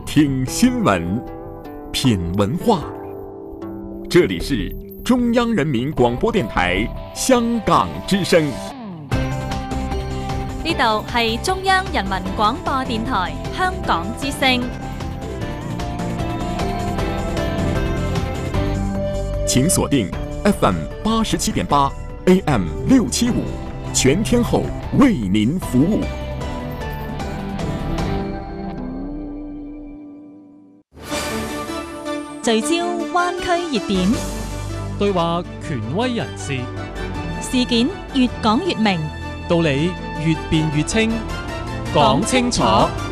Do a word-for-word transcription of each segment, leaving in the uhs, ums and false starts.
听新闻，品文化。这里是中央人民廣播電台香港之聲。 呢度係中央人民廣播電台香港之聲。 請鎖定 F M 八十七點八 A M 六七五，全天候為您服務。 聚焦灣區熱點， 對話權威人士， 事件越講越明， 道理越辯越清，講清楚。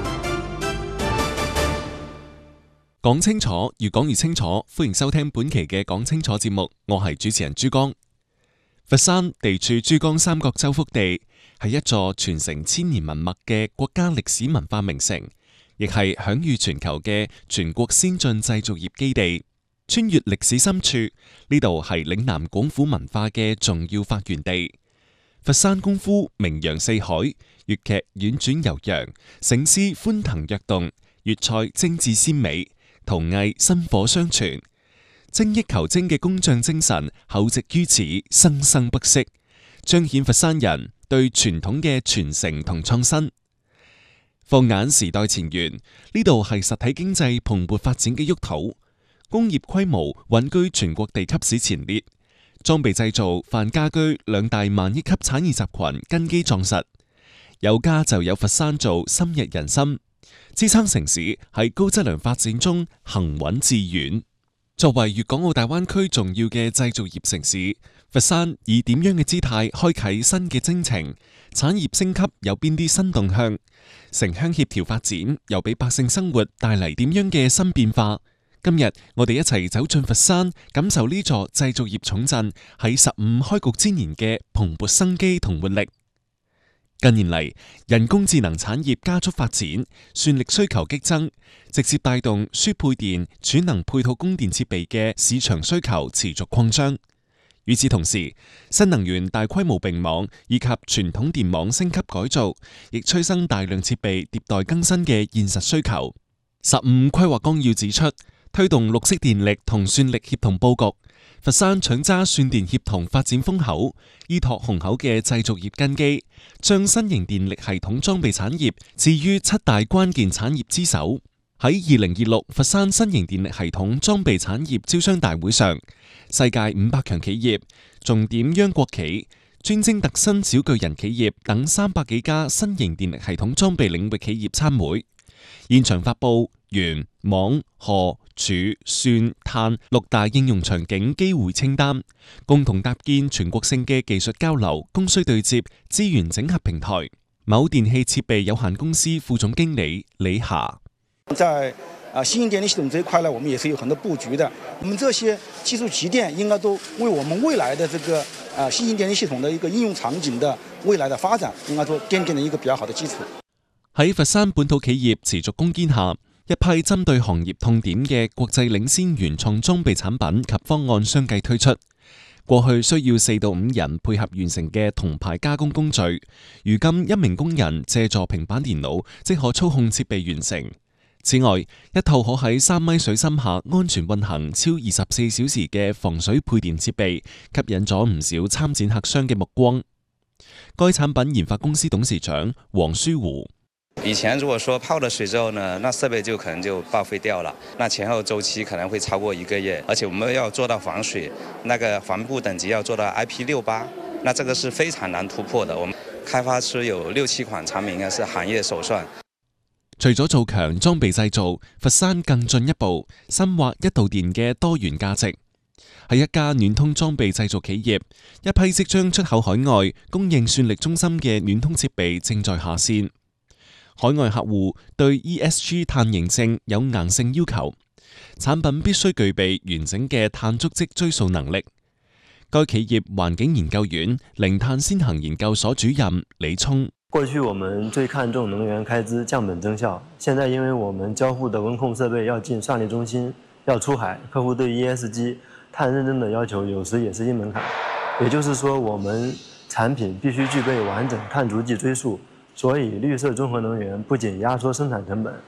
講清楚，越講越清楚。歡迎收聽本期嘅講清楚節目，我係主持人珠江。佛山地處珠江三角洲腹地，係一座傳承千年文脈嘅國家歷史文化名城，亦係享譽全球嘅全國先進製造業基地。穿越歷史深處，呢度係嶺南廣府文化嘅重要發源地。佛山功夫名揚四海，粵劇婉轉悠揚，醒獅歡騰躍動，粵菜精緻鮮美，陶藝薪火相傳，精益求精嘅工匠精神厚植於此，生生不息，彰顯佛山人對傳統嘅傳承同創新。放眼時代前沿，呢度係實體經濟蓬勃發展嘅沃土，工業規模穩居全國地級市前列，裝備製造、泛家居兩大萬億級產業集群根基壯實，有家就有佛山做，深入人心，支撐城市喺高質量發展中行穩致遠。作為粵港澳大灣區重要嘅製造業城市，佛山以點樣嘅姿態開啟新嘅征程？產業升級有邊啲新動向？城鄉協調發展又俾百姓生活帶嚟點樣嘅新變化？今日我哋一齊走進佛山，感受呢座製造業重鎮喺十五開局之年嘅蓬勃生機同活力。近年嚟，人工智能產業加速發展，算力需求激增，直接帶動輸配電、儲能配套供電設備嘅市場需求持續擴張。與此同時，新能源大規模並網以及傳統電網升級改造，亦催生大量設備迭代更新嘅現實需求。十五規劃綱要指出，推動綠色電力同算力協同佈局，佛山搶揸算電協同發展風口，依託雄厚嘅製造業根基，將新型電力系統裝備產業置於七大關鍵產業之首。喺二零二六佛山新型電力系統裝備產業招商大會上，世界五百強企業、重點央國企、專精特新小巨人企業等三百幾家新型電力系統裝備領域企業參會，現場發佈源、網、荷、儲、算、碳六大應用場景機會清單，共同搭建全國性嘅技術交流、供需對接、資源整合平台。某電器設備有限公司副總經理李霞。 在啊新型電力系統這一塊呢，我們也是有很多布局的。我們這些技術積澱應該都為我們未來的這個啊新型電力系統的一個應用場景的未來的發展，應該說奠定了一個比較好的基礎。 喺佛山本土企業持續攻堅下，一批針對行業痛點嘅國際領先原創裝備產品及方案相繼推出。過去需要四到五人配合完成嘅銅牌加工工序，如今一名工人借助平板電腦即可操控設備完成。此外，一套可喺三米水深下安全運行超二十四小時嘅防水配電設備，吸引咗唔少參展客商嘅目光。該產品研發公司董事長黃書湖： 以前如果說泡了水之後呢，那設備就可能就報廢掉了，那前後周期可能會超過一個月，而且我們要做到防水，那個防護等級要做到 I P 六八，那這個是非常難突破的。我們開發出有六七款產品，是行業首創。 除咗做強裝備製造，佛山更進一步深挖一度電嘅多元價值。喺一家暖通裝備製造企業，一批即將出口海外供應算力中心嘅暖通設備正在下線。海外客戶對 E S G 碳認證有硬性要求，產品必須具備完整嘅碳足跡追溯能力。該企業環境研究院零碳先行研究所主任李聰： 過去我們最看重能源開支降本增效，現在因為我們交付的溫控設備要進算力中心，要出海，客戶對 E S G 碳認證的要求有時也是一門檻。也就是說，我們產品必須具備完整碳足跡追溯，所以綠色綜合能源不僅壓縮生產成本，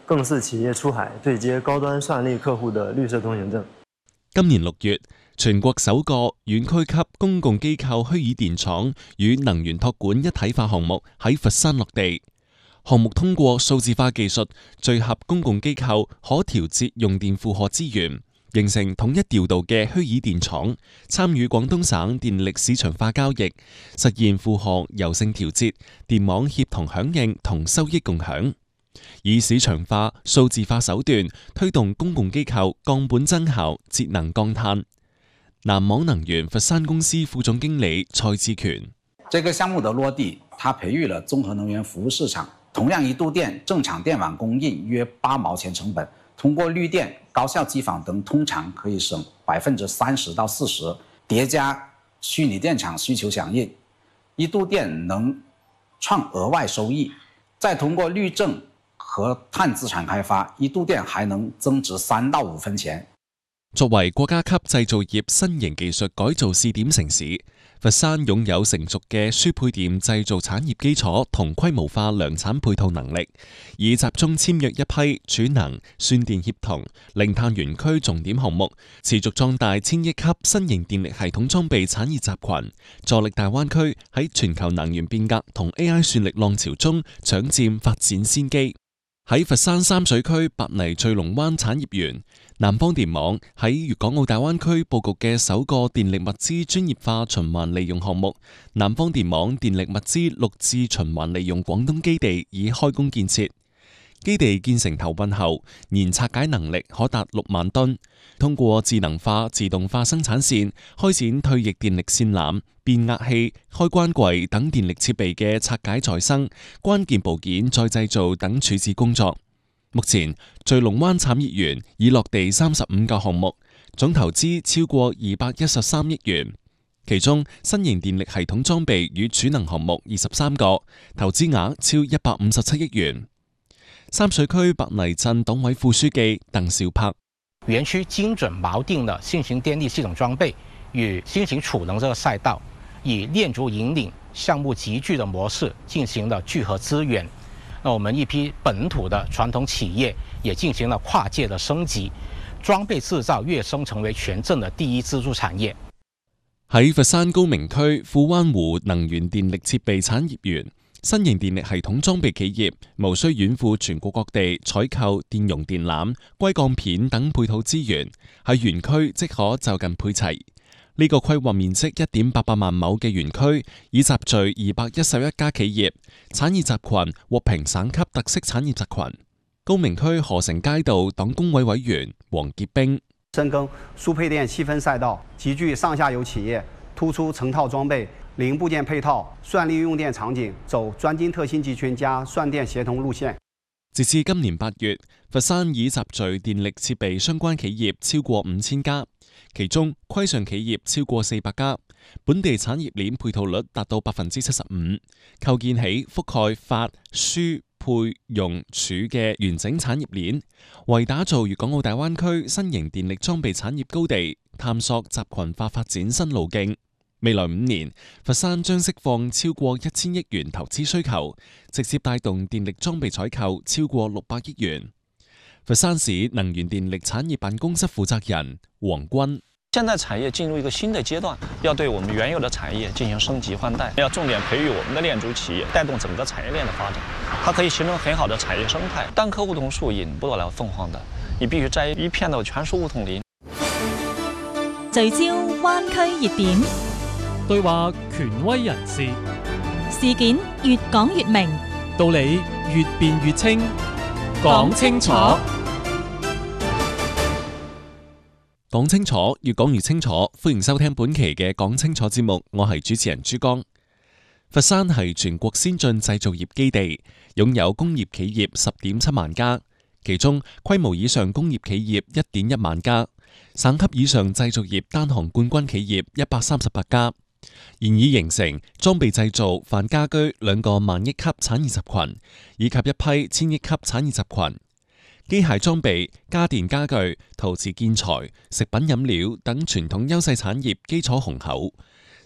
更是企業出海對接高端算力客戶的綠色通行證。 今年六月，全國首個縣區級公共機構虛擬電廠與能源託管一體化項目喺佛山落地。項目通過數字化技術，聚合公共機構可調節用電負荷資源，形成統一調度嘅虛擬電廠，參與廣東省電力市場化交易，實現負荷柔性調節、電網協同響應同收益共享，以市場化、數字化手段推動公共機構降本增效、節能降碳。南網能源佛山公司副總經理蔡志權： 這個項目的落地，它培育了綜合能源服務市場。同樣一度電正常電網供應約八毛錢成本，通過綠電、高效機房等，通常可以省百分之三十到四十。疊加虛擬電廠需求響應，一度電能創額外收益。再通過綠證和碳資產開發，一度電還能增值三到五分錢。 作為國家級製造業新型技術改造試點城市，佛山擁有成熟嘅輸配電製造產業基礎同規模化量產配套能力，已集中簽約一批儲能、算電協同、零碳園區重點項目，持續壯大千億級新型電力系統裝備產業集群，助力大灣區喺全球能源變革同 A I 算力浪潮中搶佔發展先機。喺佛山三水區白泥聚龍灣產業園，南方電網喺粵港澳大灣區佈局嘅首個電力物資專業化循環利用項目——南方電網電力物資綠質循環利用廣東基地已開工建設。基地建成投運後，年拆解能力可達六萬噸。通過智能化、自動化生產線，開展退役電力線纜、變壓器、開關櫃等電力設備嘅拆解再生、關鍵部件再製造等處置工作。目前，聚龍灣產業園已落地三十五個項目，總投資超過二百一十三億元。其中，新型電力系統裝備與儲能項目二十三個，投資額超一百五十七億元。三水區白泥鎮黨委副書記鄧兆柏： 園區精準錨定了新型電力系統裝備與新型儲能這個賽道，以鏈軸引領、項目集聚的模式進行了聚合資源。那我們一批本土的傳統企業也進行了跨界的升級，裝備製造躍升成為全鎮的第一支柱產業。 喺佛山高明區富灣湖能源電力設備產業園，新型電力系統裝備企業無需遠赴全國各地採購電容電纜、硅鋼片等配套資源，喺園區即可就近配齊。呢、這個規劃面積一點八八萬畝嘅園區，已集聚二百一十一家企業，產業集群獲評省級特色產業集群。高明區河城街道黨工委委員黃傑兵： 深耕輸配電細分賽道，集聚上下游企業，突出成套裝備、零部件配套、算力用電場景，走專精特新集群加算電協同路線。 截至今年八月，佛山已集聚電力設備相關企業超過五千家，其中規上企業超過四百家，本地產業鏈配套率達到百分之七十五，構建起覆蓋發、輸、配、用、儲嘅完整產業鏈，為打造粵港澳大灣區新型電力裝備產業高地，探索集群化發展新路徑。未來五年，佛山將釋放超過一千億元投資需求，直接帶動電力裝備採購超過六百億元。佛山市能源電力產業辦公室負責人黃軍： 現在產業進入一個新的階段，要對我們原有的產業進行升級換代，要重點培育我們的鏈軸企業，帶動整個產業鏈的發展。它可以形成很好的產業生態。單棵梧桐樹引不得了鳳凰的，你必須摘一片的全屬梧桐林。 聚焦灣區熱點， 對話權威人士， 事件越講越明， 道理越辯越清，講清楚。 講清楚，越講越清楚。歡迎收聽本期嘅講清楚節目，我係主持人朱剛。佛山係全國先進製造業基地，擁有工業企業十點七萬家，其中規模以上工業企業一點一萬家，省級以上製造業單行冠軍企業一百三十八家，現已形成裝備製造、泛家居兩個萬億級產業集群，以及一批千億級產業集群。機械裝備、家電家具、陶瓷建材、食品飲料等傳統優勢產業基礎雄厚，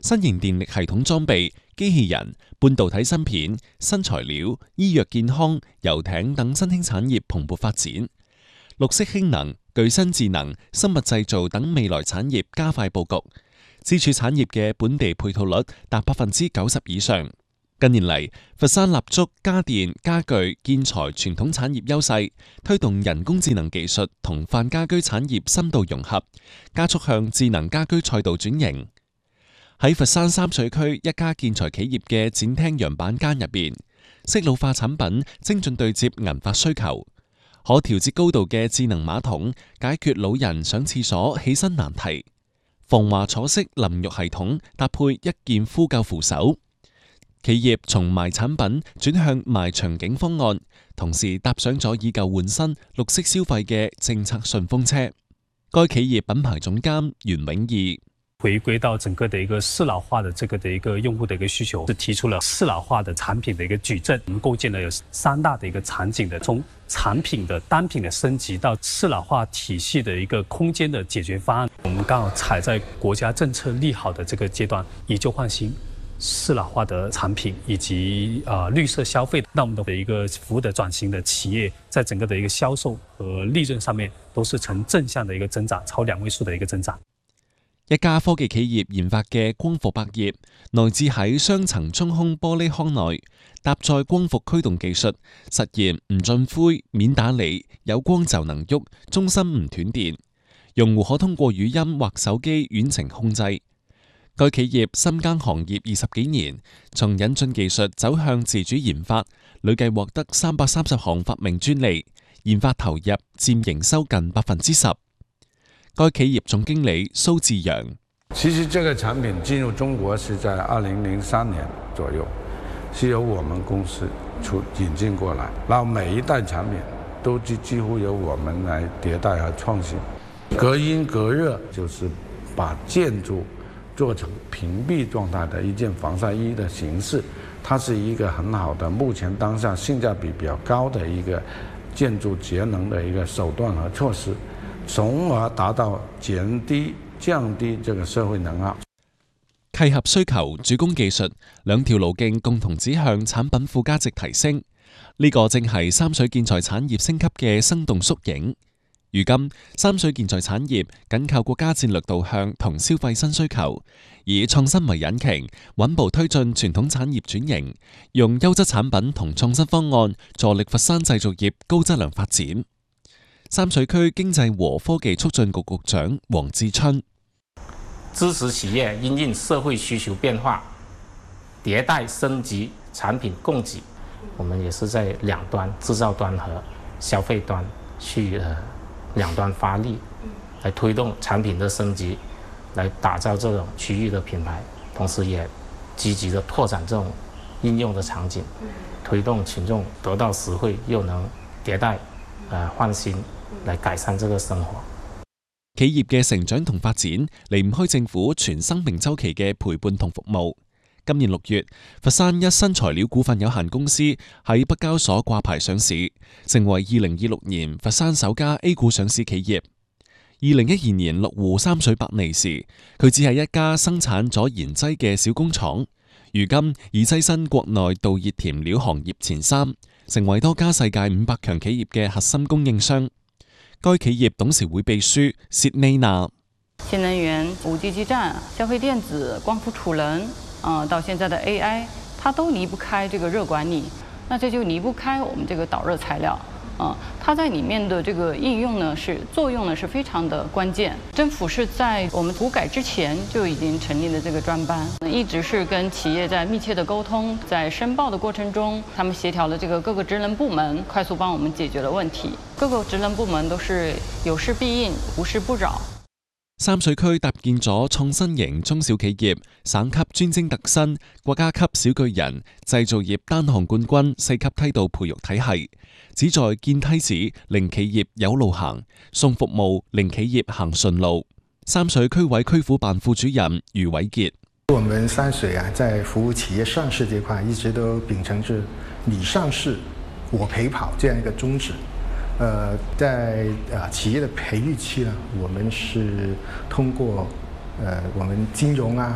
新型電力系統裝備、機器人、半導體芯片、新材料、醫藥健康、遊艇等新興產業蓬勃發展。綠色氫能、具身智能、生物製造等未來產業加快佈局，支柱產業嘅本地配套率達百分之九十以上。近年嚟，佛山立足家電、家具、建材傳統產業優勢，推動人工智能技術同泛家居產業深度融合，加速向智能家居賽道轉型。喺佛山三水區一家建材企業嘅展廳樣板間入邊，適老化產品精準對接銀髮需求，可調節高度嘅智能馬桶解決老人上廁所起身難題，防滑坐式淋浴系統搭配一鍵呼救扶手。企業從賣產品轉向賣場景方案，同時搭上咗以舊換新、綠色消費嘅政策順風車。該企業品牌總監袁永義回歸到整個的一個適老化的這個的一個用戶的一個需求，是提出了適老化的產品的一個矩陣。我們構建了有三大的一個場景的，從產品的單品的升級到適老化體系的一個空間的解決方案。我們剛好踩在國家政策利好的這個階段，以舊換新、適老化的產品以及啊、呃、綠色消費，讓我們的一個服務的轉型的企業，在整個的一個銷售和利潤上面都是呈正向的一個增長，超兩位數的一個增長。 一家科技企業研發嘅光伏百葉，內置喺雙層中空玻璃腔內，搭載光伏驅動技術，實現唔進灰、免打理、有光就能喐，終身唔斷電。用戶可通過語音或手機遠程控制。該企業深耕行業二十幾年，從引進技術走向自主研發，累計獲得三百三十項發明專利，研發投入佔營收近百分之十。該企業總經理蘇志陽： 其實這個產品進入中國是在二零零三年左右，是由我們公司出引進過來，然後每一代產品都幾幾乎由我們來迭代和創新。隔音隔熱就是把建築做成屏蔽狀態的一件防曬衣的形式，它是一個很好的目前當下性價比比較高的一個建築節能的一個手段和措施，從而達到減低降低這個社會能耗。 契合需求、主攻技術兩條路徑共同指向產品附加值提升，呢、這個正係三水建材產業升級嘅生動縮影。如今，三水建材產業緊靠國家戰略導向同消費新需求，以創新為引擎，穩步推進傳統產業轉型，用優質產品同創新方案助力佛山製造業高質量發展。三水區經濟和科技促進局局長黃志春： 支持企業因應社會需求變化，迭代升級產品供給。我們也是在兩端，製造端和消費端去呃兩端發力，來推動產品的升級，來打造這種區域的品牌，同時也積極的拓展這種應用的場景，推動群眾得到實惠，又能迭代呃換新，來改善這個生活。 企業嘅成長同發展離唔開政府全生命週期嘅陪伴同服務。今年六月，佛山一新材料股份有限公司喺北交所掛牌上市，成為二零二六年佛山首家 A 股上市企業。二零一二年落戶三水白泥時，佢只係一家生產咗燃劑嘅小工廠，如今已躋身國內導熱填料行業前三，成為多家世界五百強企業嘅核心供應商。該企業董事會秘書薛妮娜： 新能源、五 G 基站、消費電子、光伏儲能。呃，到現在的 A I， 它都離不開這個熱管理，那這就離不開我們這個導熱材料，啊、呃，它在裡面的這個應用呢，是作用呢是非常的關鍵。政府是在我們土改之前就已經成立了這個專班，一直是跟企業在密切的溝通，在申報的過程中，他們協調了這個各個職能部門，快速幫我們解決了問題。各個職能部門都是有事必應，無事不擾。 三水區搭建咗創新型中小企業、省級專精特新、國家級小巨人、製造業單項冠軍四級梯度培育體系，旨在建梯子令企業有路行，送服務令企業行順路。三水區委區府辦副主任余偉傑： 我們三水啊，在服務企業上市這塊，一直都秉承着你上市我陪跑這樣一個宗旨。呃，在啊企業的培育期呢，我們是通過呃我們金融啊、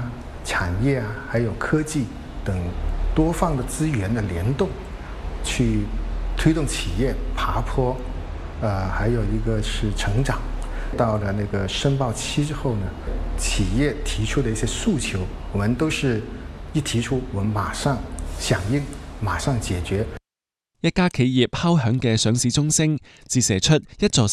产业啊，还有科技等多方的资源的联动，去推动企业爬坡，呃，还有一个是成长。到了那个申报期之後呢，企業提出的一些訴求，我們都是一提出，我們馬上響應，馬上解決。 一家企業敲響嘅上市鐘聲，折射出一座